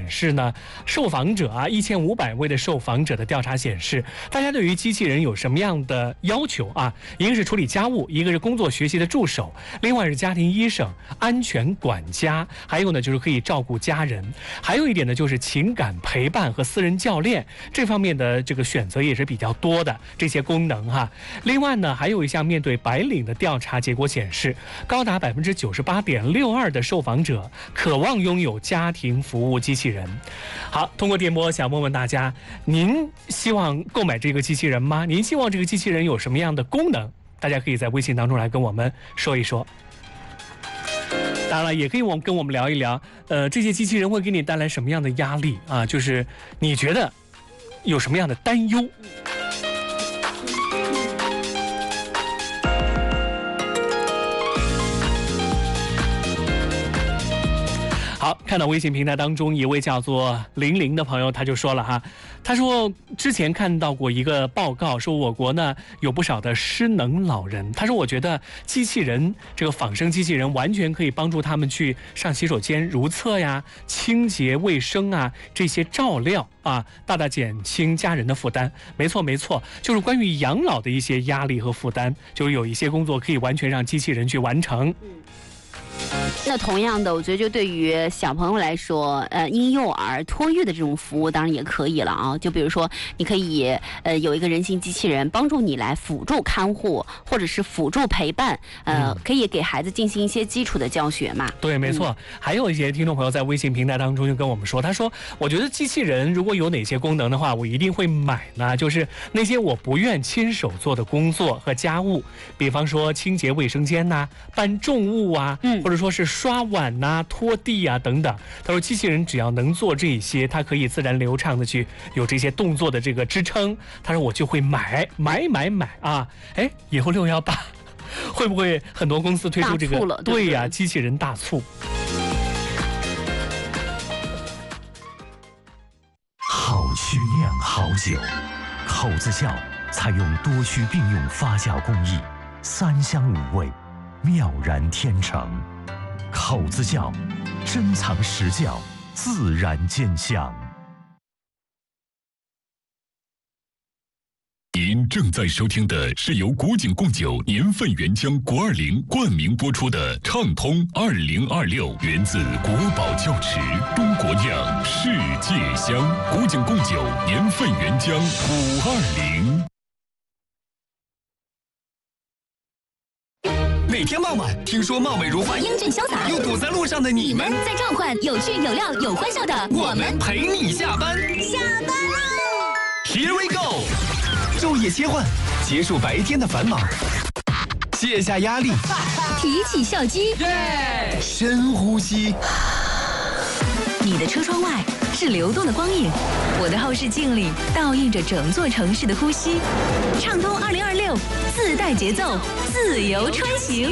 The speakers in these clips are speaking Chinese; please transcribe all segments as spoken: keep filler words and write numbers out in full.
显示呢，受访者啊一千五百位的受访者的调查显示，大家对于机器人有什么样的要求啊？一个是处理家务，一个是工作学习的助手，另外是家庭医生、安全管家，还有呢就是可以照顾家人，还有一点呢就是情感陪伴和私人教练，这方面的这个选择也是比较多的这些功能哈。另外呢，还有一项面对白领的调查结果显示，高达百分之九十八点六二的受访者渴望拥有家庭服务机器人。好，通过电波想问问大家，您希望购买这个机器人吗？您希望这个机器人有什么样的功能？大家可以在微信当中来跟我们说一说。当然了，也可以我们跟我们聊一聊，呃，这些机器人会给你带来什么样的压力啊？就是你觉得有什么样的担忧？好，看到微信平台当中一位叫做玲玲的朋友，他就说了哈，他说之前看到过一个报告，说我国呢有不少的失能老人。他说我觉得机器人这个仿生机器人完全可以帮助他们去上洗手间如厕呀、清洁卫生啊这些照料啊，大大减轻家人的负担。没错没错，就是关于养老的一些压力和负担，就是有一些工作可以完全让机器人去完成。 那同样的，我觉得就对于小朋友来说，呃，婴幼儿托育的这种服务当然也可以了啊。就比如说，你可以呃有一个人形机器人帮助你来辅助看护，或者是辅助陪伴，呃，可以给孩子进行一些基础的教学嘛。 对，没错。嗯、还有一些听众朋友在微信平台当中就跟我们说，他说，我觉得机器人如果有哪些功能的话，我一定会买呢。就是那些我不愿亲手做的工作和家务，比方说清洁卫生间呐、啊、搬重物啊，嗯。或者说是刷碗呐、啊、拖地啊等等。他说机器人只要能做这些，它可以自然流畅的去有这些动作的这个支撑。他说我就会买买买买啊！哎，以后六幺八会不会很多公司推出这个？ 对, 对呀，机器人大促。 好曲酿好酒，口子窖采用多区并用发酵工艺，三香五味，妙然天成。口子窖，珍藏实窖，自然兼香。 您正在收听的是由古井贡酒年份原浆国二零冠名播出的畅通二零二六，源自国宝窖池，中国酿，世界香。古井贡酒年份原浆五二零。 每天傍晚，听说貌美如花、 英俊潇洒又堵在路上的你们， 在召唤有趣、有料、有欢笑的我们陪你下班。 下班喽 ！Here we go！ 昼夜切换，结束白天的繁忙，卸下压力， 提起笑肌， 耶！深呼吸。 你的车窗外是流动的光影，我的后视镜里倒映着整座城市的呼吸。畅通二零二六，自带节奏，自由穿行。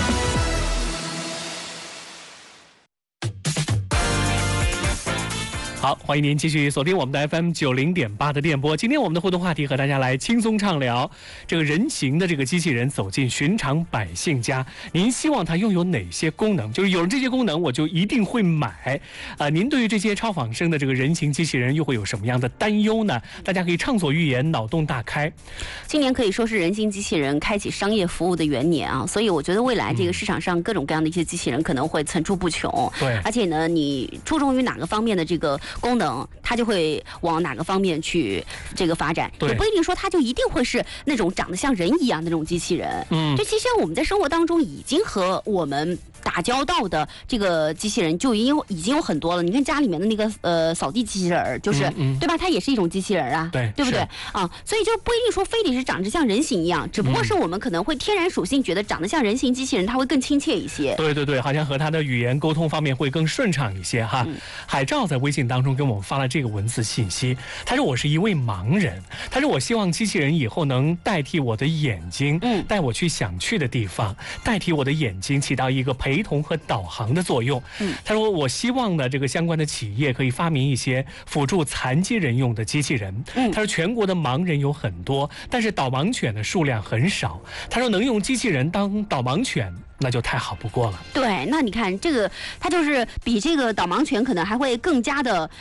好，欢迎您继续锁定我们的 F M 九零点八的电波。今天我们的互动话题和大家来轻松畅聊这个人形的这个机器人走进寻常百姓家，您希望它拥有哪些功能？就是有了这些功能，我就一定会买。啊、呃，您对于这些超仿生的这个人形机器人又会有什么样的担忧呢？大家可以畅所欲言，脑洞大开。 今年可以说是人形机器人开启商业服务的元年啊，所以我觉得未来这个市场上各种各样的一些机器人可能会层出不穷。 对， 而且呢，你注重于哪个方面的这个功能，它就会往哪个方面去这个发展，也不一定说它就一定会是那种长得像人一样的那种机器人。嗯，这其实我们在生活当中已经和我们打交道的这个机器人就已经已经有很多了。你看家里面的那个呃扫地机器人，就是、嗯嗯、对吧？它也是一种机器人啊， 对， 对不对啊？所以就不一定说非得是长得像人形一样，只不过是我们可能会天然属性觉得长得像人形机器人，它会更亲切一些。 对对对，好像和它的语言沟通方面会更顺畅一些哈。嗯、海照在微信当中跟我们发了这个文字信息，他说我是一位盲人，他说我希望机器人以后能代替我的眼睛，嗯，带我去想去的地方，代替我的眼睛起到一个陪同和导航的作用。嗯，他说我希望呢这个相关的企业可以发明一些辅助残疾人用的机器人。嗯，他说全国的盲人有很多，但是导盲犬的数量很少。他说能用机器人当导盲犬，那就太好不过了。 对，那你看这个，它就是比这个导盲犬可能还会更加的